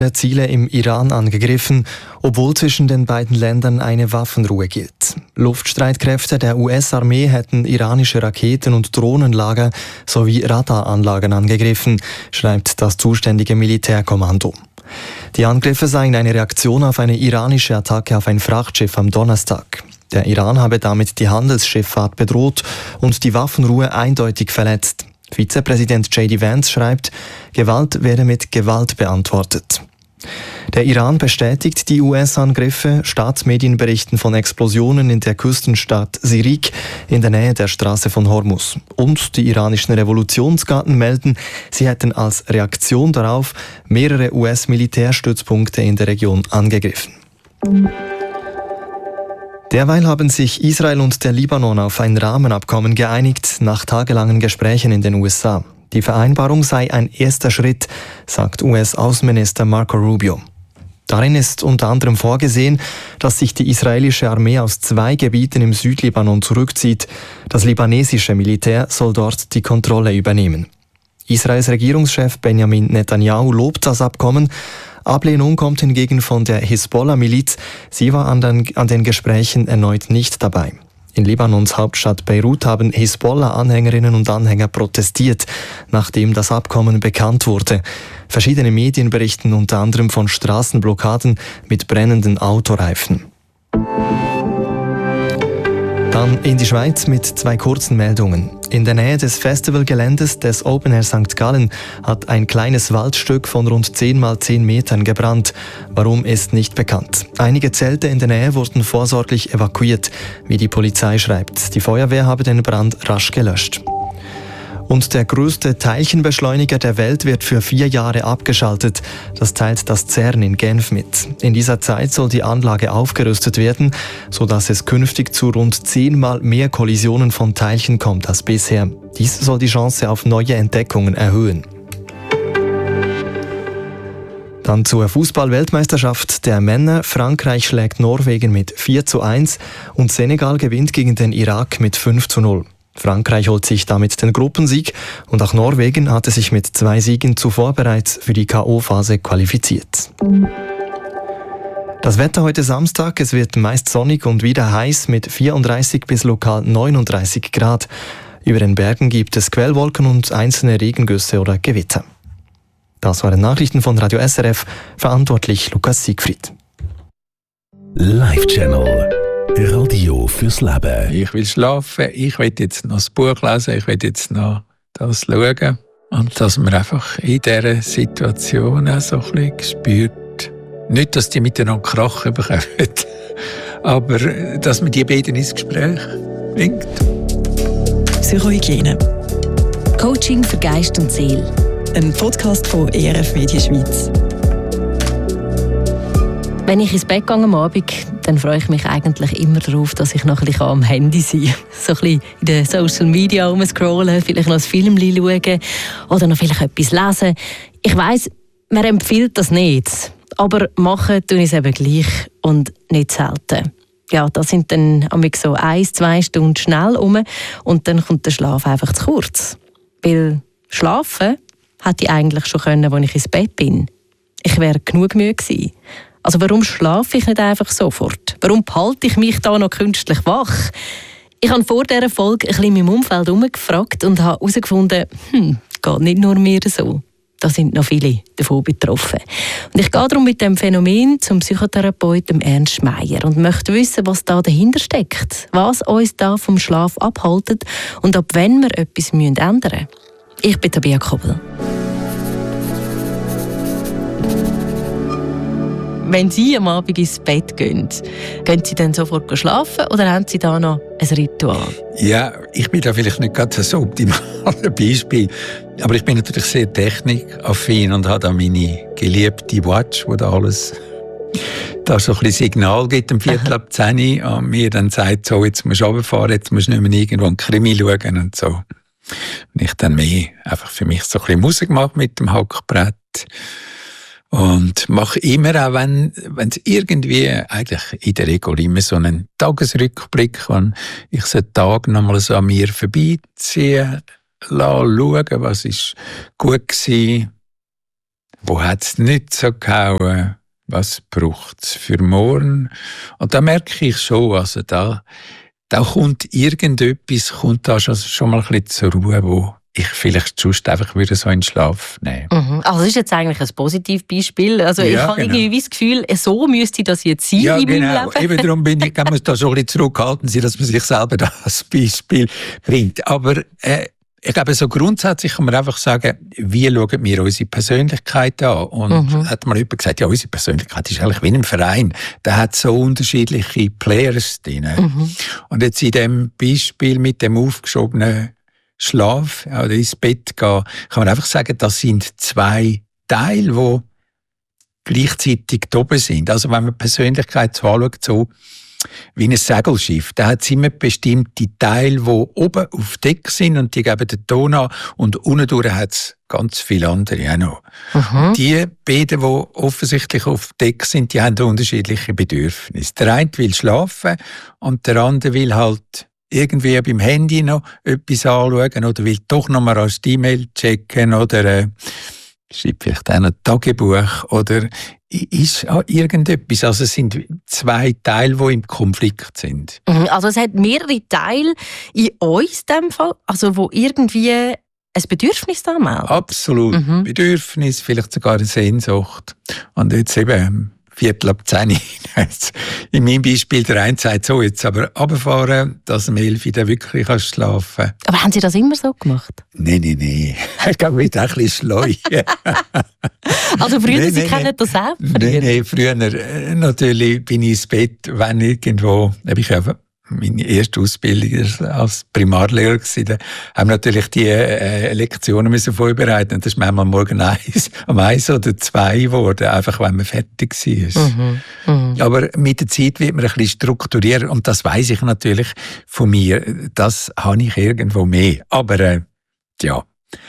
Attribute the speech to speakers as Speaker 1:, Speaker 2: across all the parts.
Speaker 1: Ziele im Iran angegriffen, obwohl zwischen den beiden Ländern eine Waffenruhe gilt. Luftstreitkräfte der US-Armee hätten iranische Raketen- und Drohnenlager sowie Radaranlagen angegriffen, schreibt das zuständige Militärkommando. Die Angriffe seien eine Reaktion auf eine iranische Attacke auf ein Frachtschiff am Donnerstag. Der Iran habe damit die Handelsschifffahrt bedroht und die Waffenruhe eindeutig verletzt. Vizepräsident J.D. Vance schreibt, Gewalt werde mit Gewalt beantwortet. Der Iran bestätigt die US-Angriffe. Staatsmedien berichten von Explosionen in der Küstenstadt Sirik in der Nähe der Straße von Hormuz. Und die iranischen Revolutionsgarden melden, sie hätten als Reaktion darauf mehrere US-Militärstützpunkte in der Region angegriffen. Derweil haben sich Israel und der Libanon auf ein Rahmenabkommen geeinigt, nach tagelangen Gesprächen in den USA. Die Vereinbarung sei ein erster Schritt, sagt US-Außenminister Marco Rubio. Darin ist unter anderem vorgesehen, dass sich die israelische Armee aus 2 Gebieten im Südlibanon zurückzieht. Das libanesische Militär soll dort die Kontrolle übernehmen. Israels Regierungschef Benjamin Netanyahu lobt das Abkommen. Ablehnung kommt hingegen von der Hisbollah-Miliz. Sie war an den Gesprächen erneut nicht dabei. In Libanons Hauptstadt Beirut haben Hisbollah-Anhängerinnen und Anhänger protestiert, nachdem das Abkommen bekannt wurde. Verschiedene Medien berichten unter anderem von Straßenblockaden mit brennenden Autoreifen. Dann in die Schweiz mit 2 kurzen Meldungen. In der Nähe des Festivalgeländes des Open Air St. Gallen hat ein kleines Waldstück von rund 10 mal 10 Metern gebrannt. Warum ist nicht bekannt. Einige Zelte in der Nähe wurden vorsorglich evakuiert, wie die Polizei schreibt. Die Feuerwehr habe den Brand rasch gelöscht. Und der größte Teilchenbeschleuniger der Welt wird für 4 Jahre abgeschaltet. Das teilt das CERN in Genf mit. In dieser Zeit soll die Anlage aufgerüstet werden, sodass es künftig zu rund 10-mal mehr Kollisionen von Teilchen kommt als bisher. Dies soll die Chance auf neue Entdeckungen erhöhen. Dann zur Fußball-Weltmeisterschaft der Männer. Frankreich schlägt Norwegen mit 4:1 und Senegal gewinnt gegen den Irak mit 5:0. Frankreich holt sich damit den Gruppensieg und auch Norwegen hatte sich mit 2 Siegen zuvor bereits für die K.O.-Phase qualifiziert. Das Wetter heute Samstag, es wird meist sonnig und wieder heiß mit 34 bis lokal 39 Grad. Über den Bergen gibt es Quellwolken und einzelne Regengüsse oder Gewitter. Das waren Nachrichten von Radio SRF, verantwortlich Lukas Siegfried.
Speaker 2: Live-Channel. Radio fürs Leben.
Speaker 3: Ich will schlafen, ich will jetzt noch das Buch lesen, ich will jetzt noch das schauen. Und dass man einfach in dieser Situation auch so ein bisschen spürt, nicht, dass die miteinander krachen bekommen, aber dass man die beiden ins Gespräch bringt.
Speaker 4: Psychohygiene.
Speaker 5: Coaching für Geist und Seele.
Speaker 4: Ein Podcast von ERF Media Schweiz.
Speaker 5: Wenn ich ins Bett gehe am Abend, dann freue ich mich eigentlich immer darauf, dass ich noch ein bisschen am Handy sein kann. So ein bisschen in den Social Media rumscrollen, vielleicht noch ein Film schauen oder noch vielleicht etwas lesen. Ich weiss, man empfiehlt das nicht, aber machen tue ich es eben gleich und nicht selten. Ja, das sind dann so 1-2 Stunden schnell um und dann kommt der Schlaf einfach zu kurz. Weil schlafen hätte ich eigentlich schon können, als ich ins Bett bin. Ich wäre genug müde gewesen. Also warum schlafe ich nicht einfach sofort? Warum behalte ich mich da noch künstlich wach? Ich habe vor dieser Folge ein bisschen in meinem Umfeld herumgefragt und habe herausgefunden, geht nicht nur mir so. Da sind noch viele davon betroffen. Und ich gehe darum mit dem Phänomen zum Psychotherapeuten Ernst Meier und möchte wissen, was da dahinter steckt. Was uns da vom Schlaf abhaltet und ab wann wir etwas ändern müssen. Ich bin Tabea Kobel. Wenn Sie am Abend ins Bett gehen Sie dann sofort schlafen oder haben Sie da noch ein Ritual?
Speaker 3: Ja, ich bin da vielleicht nicht gerade so optimal Beispiel. Aber ich bin natürlich sehr technikaffin und habe da meine geliebte Watch, wo da alles da so ein bisschen Signal gibt, um 9:45 und mir dann sagt, so, jetzt musst du runterfahren, jetzt musst du nicht mehr irgendwo einen Krimi schauen und so. Und ich dann mehr einfach für mich so ein bisschen Musik mache mit dem Hackbrett. Und mache immer, auch wenn es irgendwie, eigentlich in der Regel immer so einen Tagesrückblick, wenn ich so einen Tag nochmal so an mir vorbeiziehen, schauen, was ist gut gewesen, Wo hat es nicht so gehauen? Was braucht es für morgen? Und da merke ich schon, also da kommt irgendetwas, kommt da schon mal ein bisschen zur Ruhe, wo ich vielleicht sonst einfach wieder so in den Schlaf nehmen.
Speaker 5: Also das ist jetzt eigentlich ein positives Beispiel. Also ich habe irgendwie das Gefühl, so müsste das jetzt sein in meinem Leben.
Speaker 3: Eben darum kann man da so ein bisschen zurückhalten sein, dass man sich selber das Beispiel bringt. Aber ich glaube, so grundsätzlich kann man einfach sagen, wie schauen wir unsere Persönlichkeit an? Und hat mal jemand gesagt, ja, unsere Persönlichkeit ist eigentlich wie ein Verein. Der hat so unterschiedliche Players drin. Und jetzt in dem Beispiel mit dem aufgeschobenen Schlaf oder ins Bett gehen, kann man einfach sagen, das sind zwei Teile, die gleichzeitig oben sind. Also wenn man Persönlichkeit so anschaut, so wie ein Segelschiff, da hat es immer bestimmte Teile, die oben auf Deck sind und die geben den Ton an und unten durch hat es ganz viele andere auch noch. Die beiden, die offensichtlich auf Deck sind, die haben unterschiedliche Bedürfnisse. Der eine will schlafen und der andere will halt irgendwie beim Handy noch etwas anschauen oder will doch noch mal als E-Mail checken oder schreibt vielleicht auch noch ein Tagebuch oder ist irgendetwas. Also es sind zwei Teile, die im Konflikt sind.
Speaker 5: Also es hat mehrere Teile in uns in dem Fall, also wo irgendwie ein Bedürfnis da melden.
Speaker 3: Absolut. Bedürfnis, vielleicht sogar eine Sehnsucht. Und jetzt eben 9:45. In meinem Beispiel, der eine sagt so, jetzt aber runterfahren, dass um 11 Uhr wirklich schlafen kann.
Speaker 5: Aber haben Sie das immer so gemacht?
Speaker 3: Nein. Ich glaube, ich bin auch ein bisschen schlau.
Speaker 5: Also früher, Sie kennen das auch?
Speaker 3: Nein, früher natürlich bin ich ins Bett, wenn irgendwo, ich habe meine erste Ausbildung als Primarlehrer gewesen. Da haben wir natürlich die Lektionen müssen vorbereiten. Und das ist manchmal morgen um 1 oder 2 geworden, einfach wenn man fertig war. Aber mit der Zeit wird man ein bisschen strukturiert und das weiss ich natürlich von mir. Das habe ich irgendwo mehr. Aber ja.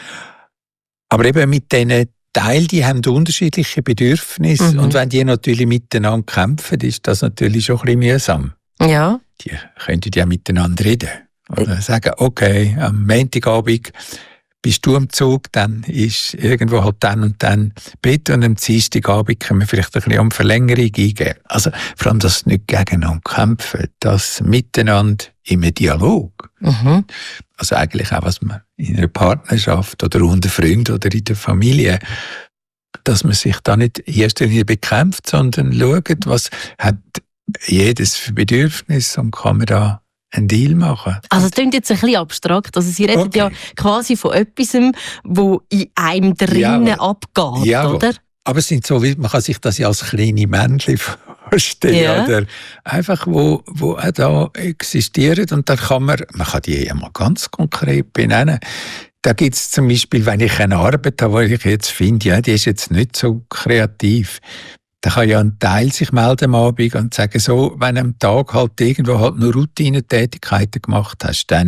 Speaker 3: Aber eben mit diesen Teile, die haben unterschiedliche Bedürfnisse und wenn die natürlich miteinander kämpfen, ist das natürlich schon ein bisschen mühsam.
Speaker 5: Ja.
Speaker 3: Die könnten ja miteinander reden. Oder sagen, okay, am Montagabend bist du am Zug, dann ist irgendwo halt dann und dann Bett und am Dienstagabend können wir vielleicht ein bisschen um Verlängerung eingeben. Also vor allem das nicht gegeneinander kämpfen, das Miteinander im Dialog. Also eigentlich auch, was man in einer Partnerschaft oder unter Freunden oder in der Familie, dass man sich da nicht in erster Linie bekämpft, sondern schaut, was hat jedes für Bedürfnis und kann man da einen Deal machen.
Speaker 5: Also es klingt jetzt ein bisschen abstrakt. Also Sie reden ja quasi von etwas, wo in einem drinnen abgeht, oder?
Speaker 3: Aber es sind so, man kann sich das ja als kleine Männchen vorstellen, oder? Einfach, wo auch da existieren und dann kann man kann die ja mal ganz konkret benennen. Da gibt es zum Beispiel, wenn ich eine Arbeit habe, die ich jetzt finde, ja, die ist jetzt nicht so kreativ, da kann ja ein Teil sich melden am Abend und sagen, so, wenn du am Tag halt irgendwo halt nur Routinetätigkeiten gemacht hast, dann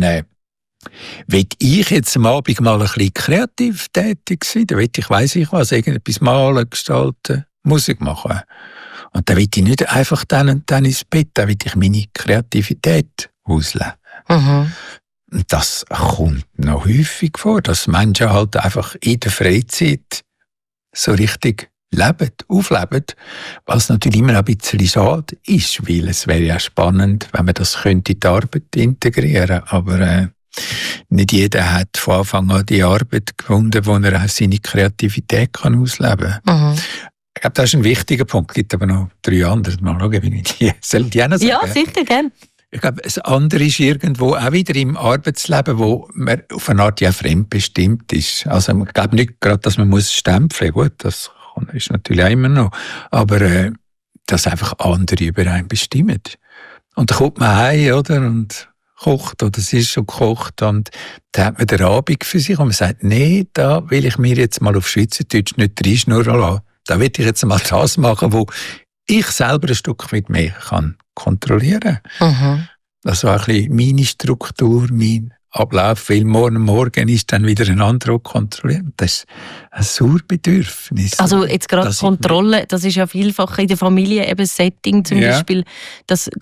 Speaker 3: will ich jetzt am Abend mal ein bisschen kreativ tätig sein. Da will ich, weiss ich was, irgendetwas malen, gestalten, Musik machen. Und da will ich nicht einfach dann und dann ins Bett, da will ich meine Kreativität ausleben. Und das kommt noch häufig vor, dass Menschen halt einfach in der Freizeit so richtig leben, aufleben, was natürlich immer ein bisschen schade ist, weil es wäre ja spannend, wenn man das könnte in die Arbeit integrieren, aber nicht jeder hat von Anfang an die Arbeit gefunden, wo er auch seine Kreativität kann ausleben kann. Ich glaube, das ist ein wichtiger Punkt. Es gibt aber noch 3 andere. Mal schauen, wie ich die soll die auch noch sagen?
Speaker 5: Ja, sicher, gerne.
Speaker 3: Ich glaube, das andere ist irgendwo auch wieder im Arbeitsleben, wo man auf eine Art ja fremdbestimmt ist. Also ich glaube nicht gerade, dass man muss stempeln. Gut, das ist natürlich auch immer noch. Aber dass einfach andere über einen bestimmen. Und dann kommt man heim, oder? Und kocht, oder es ist schon gekocht. Und dann hat man den Abend für sich und man sagt, nee, da will ich mir jetzt mal auf Schweizerdeutsch nicht reinschnurren lassen. Da will ich jetzt mal das machen, wo ich selber ein Stück weit mehr kann kontrollieren. Also ein bisschen meine Struktur, mein Ablauf, weil morgen ist dann wieder ein anderer kontrollieren. Das ist ein Sauerbedürfnis.
Speaker 5: Also jetzt gerade Kontrolle, das ist ja vielfach in der Familie eben Setting zum Beispiel, dass gerade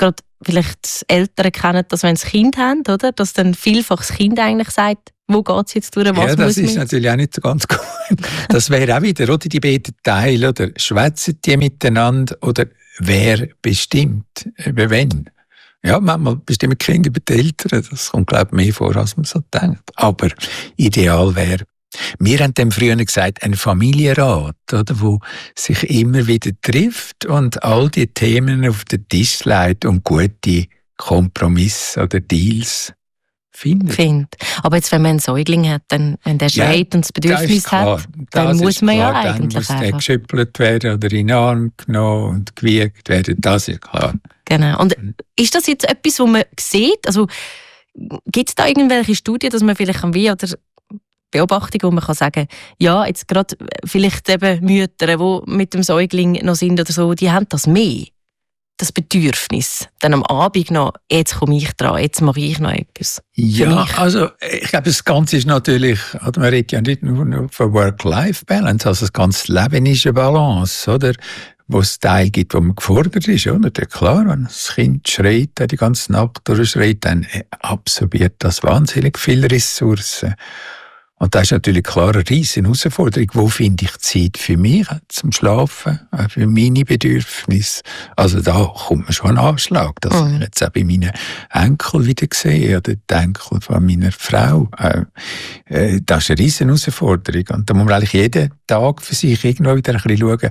Speaker 5: vielleicht Eltern kennen das, wenn sie Kind haben, oder? Dass dann vielfach das Kind eigentlich sagt, wo geht es jetzt durch, was
Speaker 3: ja, das
Speaker 5: muss
Speaker 3: ist natürlich auch nicht so ganz gut. Das wäre auch wieder, oder die beiden Teile, oder schwätzen die miteinander, oder wer bestimmt, über wen? Ja, manchmal bestimmen die Kinder über die Eltern, das kommt, glaube ich, mehr vor, als man so denkt. Aber ideal wäre, wir haben dem früher gesagt, ein Familienrat, oder, wo sich immer wieder trifft und all die Themen auf den Tisch legt und gute Kompromisse oder Deals findet.
Speaker 5: Aber jetzt, wenn man einen Säugling hat, dann, wenn der schreit und das Bedürfnis hat, dann muss man ja eigentlich
Speaker 3: dann muss
Speaker 5: einfach.
Speaker 3: der geschüttelt werden oder in den Arm genommen und gewiegt werden, das ist klar.
Speaker 5: Genau. Und ist das jetzt etwas, was man sieht? Also gibt es da irgendwelche Studien, dass man vielleicht wie oder Beobachtungen, wo man kann sagen, ja, jetzt gerade vielleicht eben Mütter, die mit dem Säugling noch sind oder so, die haben das mehr. Das Bedürfnis. Dann am Abend noch, jetzt komme ich dran, jetzt mache ich noch etwas.
Speaker 3: Ja, also ich glaube, das Ganze ist natürlich, man redet ja nicht nur von Work-Life-Balance, also das ganze Leben ist eine Balance, oder? Wo es Teile gibt, wo man gefordert ist, oder? Ja, klar, wenn das Kind schreit, die ganze Nacht durchschreit, dann absorbiert das wahnsinnig viele Ressourcen. Und das ist natürlich klar eine riesige Herausforderung. Wo finde ich Zeit für mich zum Schlafen, für meine Bedürfnisse? Also da kommt mir schon ein Anschlag. Das habe ich jetzt auch bei meinen Enkeln wieder gesehen, oder die Enkel von meiner Frau. Das ist eine riesige Herausforderung. Und da muss man eigentlich jeden Tag für sich irgendwo wieder ein bisschen schauen,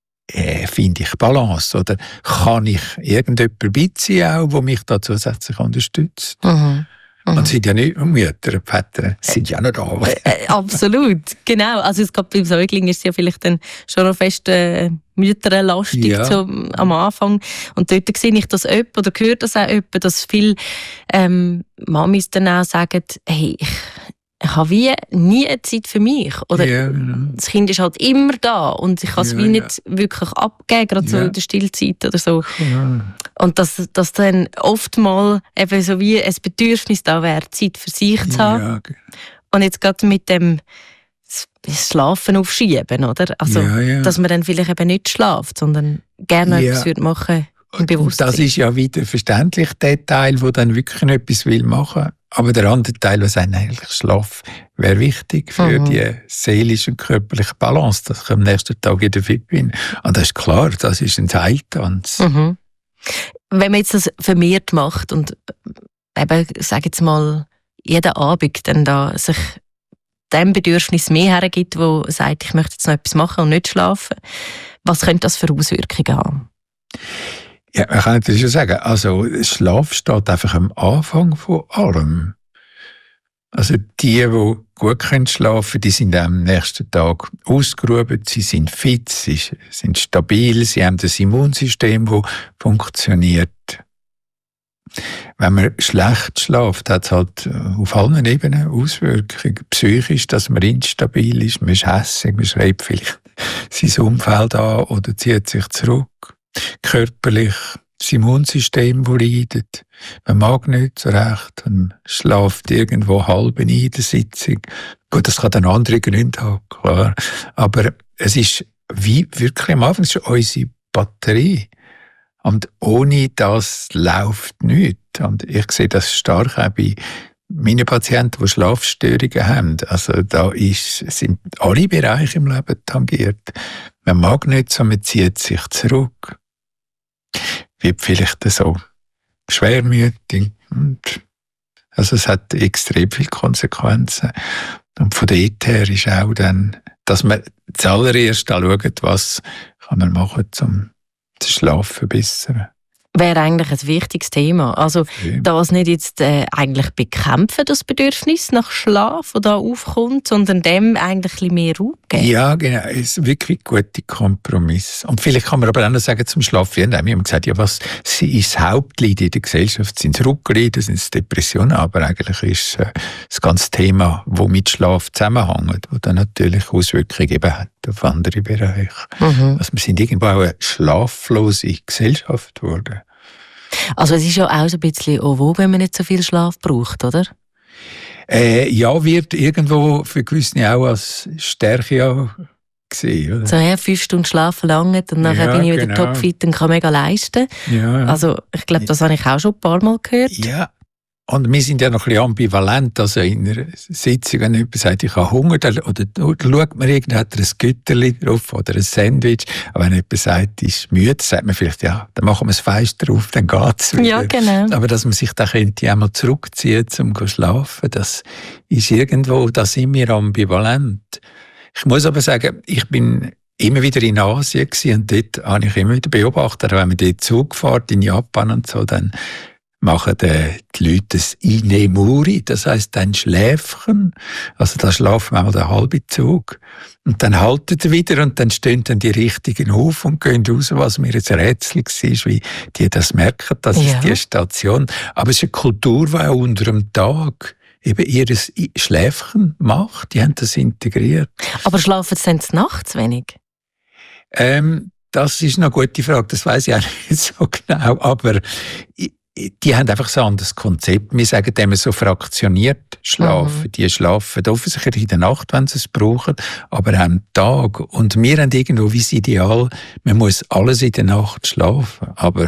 Speaker 3: finde ich Balance? Oder kann ich irgendjemand beiziehen, auch, der mich da zusätzlich unterstützt? Und sind ja nicht Mütter, Väter sind ja noch da.
Speaker 5: Absolut, genau. Also es beim Säugling ist es ja vielleicht dann schon noch fest mütterlastig so am Anfang. Und dort sehe ich das öppe oder höre das auch öppe, dass viele Mamis dann auch sagen, hey, ich habe wie nie eine Zeit für mich. Oder das Kind ist halt immer da und ich kann es wie nicht wirklich abgeben, gerade so in der Stillzeit oder so. Und dass dann oft mal eben so wie ein Bedürfnis da wäre, Zeit für sich zu haben. Und jetzt gerade mit dem Schlafen aufschieben, oder? Also, dass man dann vielleicht eben nicht schlaft, sondern gerne etwas machen im Bewusstsein.
Speaker 3: Das ist ja wieder verständlich, der Teil, der dann wirklich etwas machen will. Aber der andere Teil, der sagt, eigentlich Schlaf wäre wichtig für die seelische und körperliche Balance, dass ich am nächsten Tag wieder fit bin. Und das ist klar, das ist ein Heiltanz.
Speaker 5: Wenn man jetzt das vermehrt macht und eben, sage jetzt mal, jeden Abend dann da sich dem Bedürfnis mehr hergibt, wo sagt, ich möchte jetzt noch etwas machen und nicht schlafen, was könnte das für Auswirkungen haben?
Speaker 3: Ja, man kann natürlich schon sagen, also Schlaf steht einfach am Anfang von allem. Also die gut schlafen können, die sind am nächsten Tag ausgeruht, sie sind fit, sie sind stabil, sie haben das Immunsystem, das funktioniert. Wenn man schlecht schläft, hat es halt auf allen Ebenen Auswirkungen. Psychisch, dass man instabil ist, man ist hässig, man schreibt vielleicht sein Umfeld an oder zieht sich zurück. Körperlich, das Immunsystem, das leidet. Man mag nicht so recht und schläft irgendwo halb ein in der Sitzung. Gut, das kann dann andere Gründe haben, klar. Aber es ist wie wirklich am Anfang schon unsere Batterie. Und ohne das läuft nichts. Und ich sehe das stark auch bei meinen Patienten, die Schlafstörungen haben. Also da sind alle Bereiche im Leben tangiert. Man mag nicht so, man zieht sich zurück. Wird vielleicht so schwermütig. Also es hat extrem viele Konsequenzen. Und von dort her ist auch dann, dass man zuallererst schaut, was kann man machen, um den Schlaf zu verbessern.
Speaker 5: Wäre eigentlich ein wichtiges Thema. Also das nicht jetzt eigentlich bekämpfen, das Bedürfnis nach Schlaf, das da aufkommt, sondern dem eigentlich ein bisschen mehr Raum geben.
Speaker 3: Ja, genau. Es ist wirklich ein guter Kompromiss. Und vielleicht kann man aber auch noch sagen, zum Schlafen, wir haben gesagt, ja, was ist das Hauptleid in der Gesellschaft? Sind es Rückenleiden, sind es Depressionen? Aber eigentlich ist das ganze Thema, das mit Schlaf zusammenhängt, das dann natürlich Auswirkungen eben hat auf andere Bereiche. Also wir sind irgendwo auch eine schlaflose Gesellschaft geworden.
Speaker 5: Also es ist ja auch so ein bisschen auch, wenn man nicht so viel Schlaf braucht, oder?
Speaker 3: Ja, wird irgendwo für gewisse auch als Stärke gewesen, oder?
Speaker 5: So, 5 Stunden schlafen lange und nachher bin ich wieder topfit und kann mega leisten. Ja. Also ich glaube, das habe ich auch schon ein paar Mal gehört.
Speaker 3: Ja. Und wir sind ja noch ein bisschen ambivalent. Also in einer Sitzung, wenn jemand sagt, ich habe Hunger, oder schaut man irgendwie, hat er ein Güterli drauf oder ein Sandwich. Aber wenn jemand sagt, ist müde, sagt man vielleicht, ja, dann machen wir ein Fleisch drauf, dann geht es wieder.
Speaker 5: Ja, genau.
Speaker 3: Aber dass man sich da könnte einmal zurückziehen, um zu schlafen, das ist irgendwo, da sind wir ambivalent. Ich muss aber sagen, ich bin immer wieder in Asien gewesen, und dort habe ich immer wieder beobachtet, wenn man dort Zug fährt, in Japan und so, dann machen die Leute das Inemuri, das heisst ein Schläfchen. Also da schlafen wir mal den halben Zug. Und dann halten sie wieder und dann stehen dann die Richtigen auf und gehen raus, was mir jetzt ein Rätsel war, wie die das merken, das ist die Station. Aber es ist eine Kultur, die auch unter dem Tag eben ihr Schläfchen macht. Die haben das integriert.
Speaker 5: Aber schlafen sie dann nachts wenig?
Speaker 3: Das ist eine gute Frage, das weiss ich auch nicht so genau, aber die haben einfach so ein anderes Konzept. Wir sagen dem so fraktioniert schlafen. Die schlafen offensichtlich in der Nacht, wenn sie es brauchen, aber auch am Tag. Und wir haben irgendwo wie das Ideal, man muss alles in der Nacht schlafen. Aber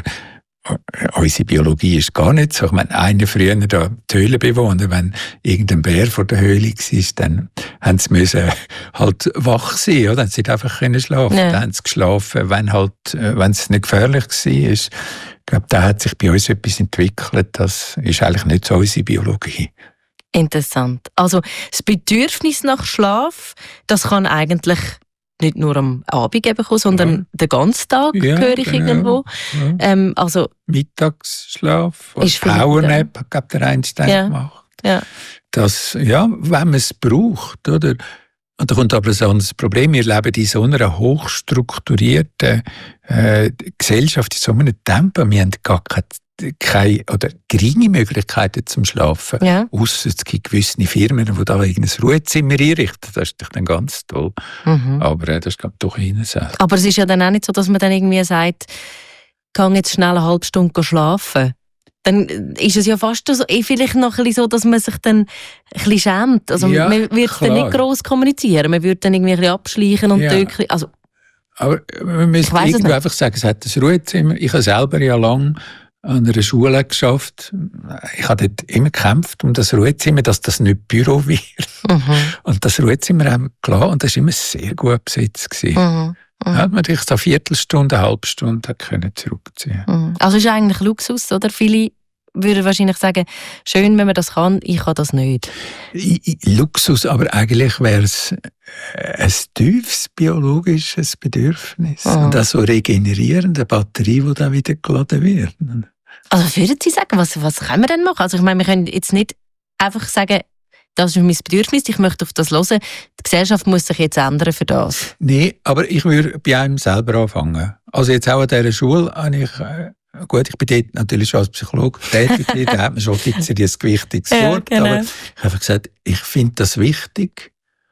Speaker 3: unsere Biologie ist gar nicht so. Ich meine, einer früher da die Höhlenbewohner, wenn irgendein Bär vor der Höhle war, dann haben sie müssen halt wach sein, oder? Dann sie einfach können schlafen. Ja. Dann haben sie geschlafen, wenn es nicht gefährlich war. Ich glaube, da hat sich bei uns etwas entwickelt. Das ist eigentlich nicht so unsere Biologie.
Speaker 5: Interessant. Also das Bedürfnis nach Schlaf, das kann eigentlich nicht nur am Abend eben kommen, sondern den ganzen Tag höre ich irgendwo. Ja. Also
Speaker 3: Mittagsschlaf oder Powernap hat der Einstein gemacht. Ja. Das, wenn man es braucht, oder? Und da kommt aber ein anderes Problem. Wir leben in so einer hochstrukturierten Gesellschaft, in so einem Tempo. Wir haben gar keine oder geringe Möglichkeiten zum Schlafen. Ja. Ausser es gibt gewisse Firmen, die da irgendein Ruhezimmer einrichten. Das ist dann ganz toll. Mhm. Aber das ist doch ihnen selbst.
Speaker 5: Aber es ist ja dann auch nicht so, dass man dann irgendwie sagt, ich gehe jetzt schnell eine halbe Stunde schlafen. Dann ist es ja fast so, vielleicht noch ein bisschen so, dass man sich dann ein bisschen schämt. Also man wird dann nicht gross kommunizieren, man würde dann irgendwie ein bisschen abschleichen und dökeln. Also,
Speaker 3: aber man müsste irgendwo einfach sagen, es hat ein Ruhezimmer. Ich habe selber ja lange an einer Schule geschafft. Ich habe dort immer gekämpft um das Ruhezimmer, dass das nicht Büro wird. Mhm. Und das Ruhezimmer haben wir gelassen und das war immer sehr gut besetzt. Mhm. Da hat man sich so eine Viertelstunde, eine halbe Stunde zurückziehen können.
Speaker 5: Also ist eigentlich Luxus, oder? Viele würden wahrscheinlich sagen, schön, wenn man das kann, ich kann das nicht.
Speaker 3: Luxus, aber eigentlich wäre es ein tiefes biologisches Bedürfnis. Und auch so regenerierende Batterie, die dann wieder geladen wird.
Speaker 5: Also würden Sie sagen, was können wir denn machen? Also ich meine, wir können jetzt nicht einfach sagen, das ist mein Bedürfnis, ich möchte auf das hören. Die Gesellschaft muss sich jetzt ändern für das.
Speaker 3: Nein, aber ich würde bei einem selber anfangen. Also jetzt auch an dieser Schule habe ich, gut, ich bin dort natürlich schon als Psychologe tätig, da hat man schon ein gewichtiges Wort, genau. Aber ich habe einfach gesagt, ich finde das wichtig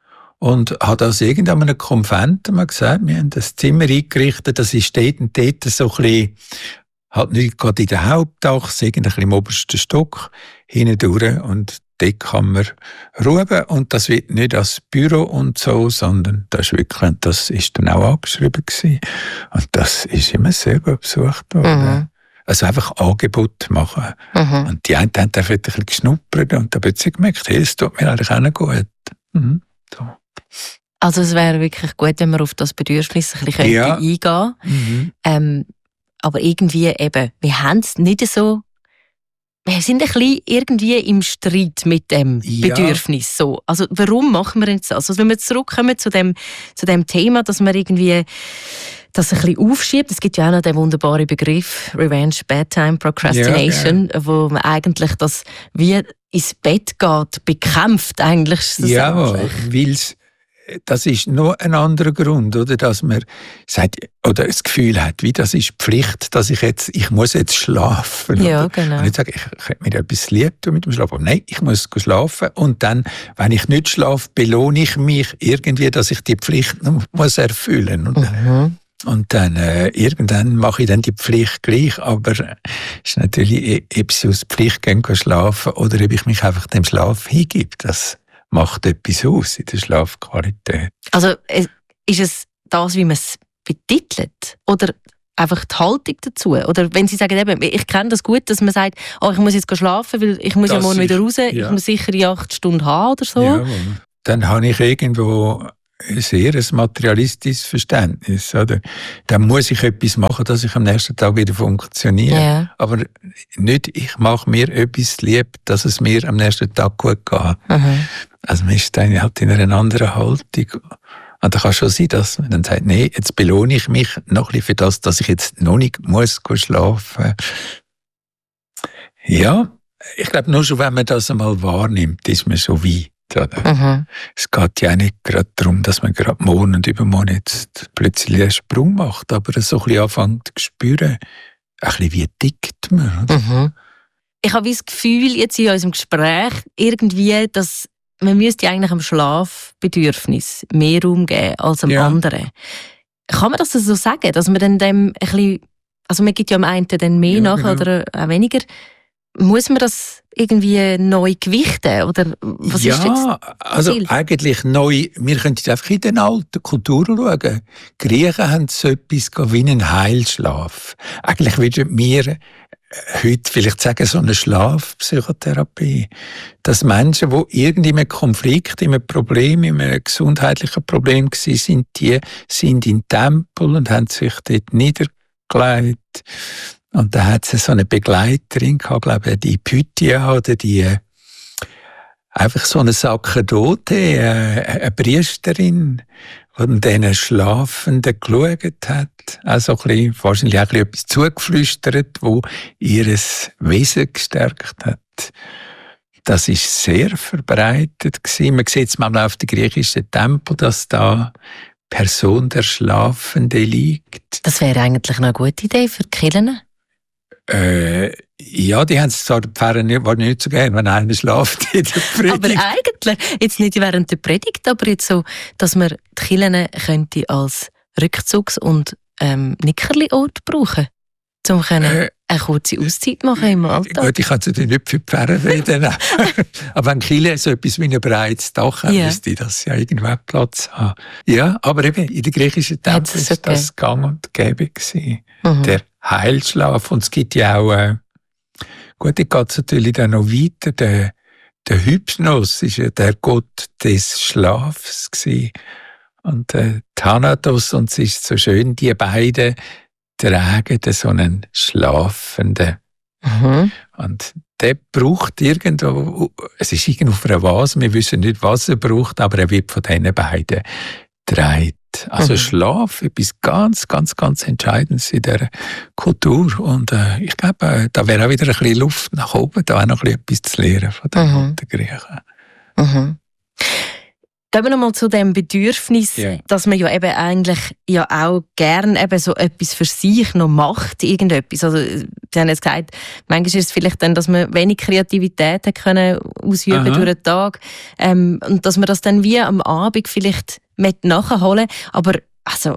Speaker 3: und habe aus irgendeinem Konvent mal gesagt, wir haben das Zimmer eingerichtet, das ist dort und dort so ein bisschen, halt nicht gerade in der Hauptachse, ein bisschen im obersten Stock, hindurch und dort kann man ruhen und das wird nicht als Büro und so, sondern das ist wirklich, das ist dann auch angeschrieben gewesen. Und das ist immer sehr gut besucht worden. Mhm. Also einfach Angebot machen. Mhm. Und die einen haben einfach ein bisschen geschnuppert und da haben sie gemerkt, hey, es tut mir eigentlich auch nicht gut. Mhm. So.
Speaker 5: Also es wäre wirklich gut, wenn man auf das Bedürfnis ein bisschen eingehen könnte. Mhm. Aber irgendwie eben, wir haben es nicht so. Wir sind ein bisschen irgendwie im Streit mit dem Bedürfnis. So. Also warum machen wir jetzt das? Also wenn wir zurückkommen zu dem Thema, dass man irgendwie das ein bisschen aufschiebt. Es gibt ja auch noch den wunderbaren Begriff Revenge Bedtime Procrastination, wo man eigentlich das wie ins Bett geht, bekämpft eigentlich.
Speaker 3: Ja, weil das ist noch ein anderer Grund, oder, dass man sagt, oder das Gefühl hat, wie das ist Pflicht, dass ich muss jetzt schlafen.
Speaker 5: Ja,
Speaker 3: oder?
Speaker 5: genau.
Speaker 3: Und ich sage, ich könnte mir etwas lieb tun mit dem Schlafen. Aber nein, ich muss schlafen. Und dann, wenn ich nicht schlafe, belohne ich mich irgendwie, dass ich die Pflicht noch erfüllen muss. Mhm. Und dann, irgendwann mache ich dann die Pflicht gleich, aber es ist natürlich, ob sie aus Pflicht gehen schlafen oder ob ich mich einfach dem Schlaf hingebe, das macht etwas aus in der Schlafqualität.
Speaker 5: Also ist es das, wie man es betitelt? Oder einfach die Haltung dazu? Oder wenn Sie sagen, eben, ich kenne das gut, dass man sagt, ich muss jetzt schlafen, weil ich muss ja morgen wieder raus, ich muss sicher die 8 Stunden haben oder so.
Speaker 3: Ja, dann habe ich irgendwo sehr ein materialistisches Verständnis. Oder? Dann muss ich etwas machen, dass ich am nächsten Tag wieder funktioniere.
Speaker 5: Ja.
Speaker 3: Aber nicht, ich mache mir etwas lieb, dass es mir am nächsten Tag gut geht.
Speaker 5: Mhm.
Speaker 3: Also man ist dann halt in einer anderen Haltung. Und da kann schon sein, dass man dann sagt, nee, jetzt belohne ich mich noch ein bisschen für das, dass ich jetzt noch nicht muss schlafen. Ja, ich glaube, nur schon, wenn man das einmal wahrnimmt, ist man schon weit. Mhm. Es geht ja nicht gerade darum, dass man gerade morgen und übermorgen jetzt plötzlich einen Sprung macht, aber so ein bisschen anfängt zu spüren, ein bisschen wie tickt man.
Speaker 5: Mhm. Ich habe das Gefühl, jetzt in unserem Gespräch, irgendwie, dass man müsste eigentlich am Schlafbedürfnis mehr Raum geben als am anderen. Kann man das so sagen, dass man dann dem ein bisschen, also man gibt ja am einen dann mehr nach oder auch weniger, muss man das irgendwie neu gewichten? Oder was ist jetzt
Speaker 3: also eigentlich neu, wir können jetzt einfach in den alten Kulturen schauen. Die Griechen haben so etwas wie einen Heilschlaf. Eigentlich würden wir heute vielleicht sagen, so eine Schlafpsychotherapie. Dass Menschen, die irgendwie in einem Konflikt, in einem Problem, in einem gesundheitlichen Problem waren, die sind in den Tempel und haben sich dort niedergelegt. Und da hat es so eine Begleiterin gehabt, glaube ich, die Pythia oder die, einfach so eine Sacerdote, eine Priesterin, die diesen Schlafenden geschaut hat. Also wahrscheinlich auch etwas zugeflüstert, wo ihr Wesen gestärkt hat. Das war sehr verbreitet gewesen. Man sieht es manchmal auf den griechischen Tempel, dass da Person der Schlafende liegt.
Speaker 5: Das wäre eigentlich eine gute Idee für die Kirchen.
Speaker 3: Ja, die haben es zwar, die Pfarrer nicht so gerne, wenn einer schläft in der Predigt.
Speaker 5: Aber eigentlich, jetzt nicht während der Predigt, aber jetzt so, dass man die Kirchen könnte als Rückzugs- und Nickerli-Ort brauchen, um eine kurze Auszeit machen im Alltag.
Speaker 3: Gut, ich kann natürlich nicht für die Pfarrer reden, aber wenn Kirche so etwas wie ein breites Dach haben, müsste das ja irgendwo Platz haben. Ja, aber eben, in der griechischen Tempel ist das gang und gäbe gewesen. Mhm. Der Heilschlaf. Und es gibt ja auch, gut, da geht es natürlich dann noch weiter, der Hypnos ist ja der Gott des Schlafs gewesen. Und Thanatos, und es ist so schön, die beiden tragen so einen Schlafenden. Mhm. Und der braucht irgendwo, es ist irgendwo auf einer Vase, wir wissen nicht, was er braucht, aber er wird von diesen beiden getragen. Also Schlaf, etwas ganz, ganz, ganz Entscheidendes in dieser Kultur. Und ich glaube, da wäre auch wieder ein bisschen Luft nach oben, da auch noch ein bisschen etwas zu lernen von den alten Griechen.
Speaker 5: Mhm. Gehen wir nochmal zu dem Bedürfnis, dass man ja eben eigentlich ja auch gern eben so etwas für sich noch macht, irgendetwas. Also, Sie haben jetzt gesagt, manchmal ist es vielleicht dann, dass man wenig Kreativität hat können ausüben durch den Tag, und dass man das dann wie am Abend vielleicht mit nachholen. Aber also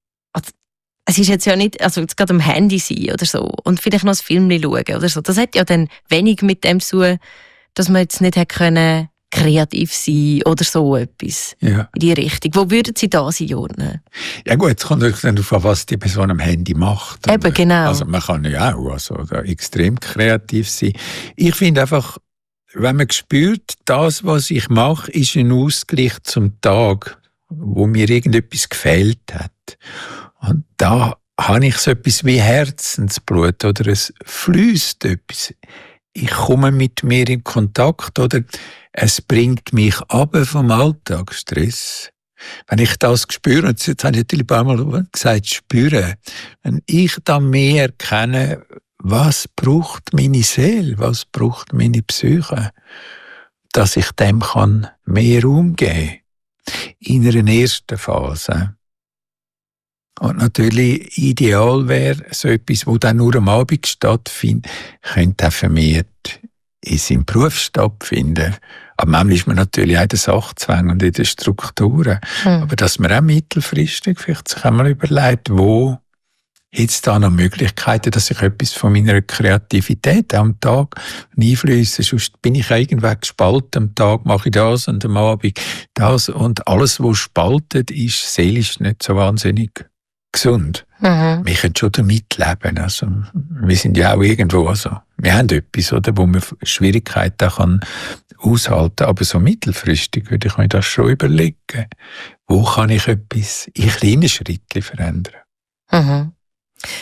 Speaker 5: es ist jetzt ja nicht, also jetzt gerade am Handy sein oder so und vielleicht noch ein Film schauen oder so. Das hat ja dann wenig mit dem zu tun, dass man jetzt nicht hätte können kreativ sein oder so etwas in die Richtung. Wo würden Sie das einordnen? Ja
Speaker 3: gut, es kommt natürlich darauf an, was die Person am Handy macht.
Speaker 5: Eben, genau.
Speaker 3: Also man kann ja auch extrem kreativ sein. Ich finde einfach, wenn man spürt, das, was ich mache, ist ein Ausgleich zum Tag, wo mir irgendetwas gefehlt hat. Und da habe ich so etwas wie Herzensblut oder es fließt etwas. Ich komme mit mir in Kontakt oder es bringt mich ab vom Alltagsstress. Wenn ich das spüre, und jetzt habe ich natürlich ein paar Mal gesagt, spüren, wenn ich da mehr erkenne, was braucht meine Seele, was braucht meine Psyche, dass ich dem kann mehr Raum geben in einer ersten Phase. Und natürlich ideal wäre so etwas, wo dann nur am Abend stattfindet, könnte auch vermehrt in seinem Beruf stattfinden. Aber manchmal ist man natürlich auch in den Sachzwängen und in den Strukturen. Aber dass man auch mittelfristig vielleicht sich einmal überlegt, wo Hat es da noch Möglichkeiten, dass ich etwas von meiner Kreativität am Tag einfließe? Sonst bin ich irgendwann gespalten. Am Tag mache ich das und am Abend das. Und alles, was spaltet, ist seelisch nicht so wahnsinnig gesund. Wir können schon damit leben. Also, wir sind ja auch irgendwo, also, wir haben etwas, oder, wo man Schwierigkeiten kann aushalten. Aber so mittelfristig würde ich mir das schon überlegen. Wo kann ich etwas in kleinen Schritten verändern?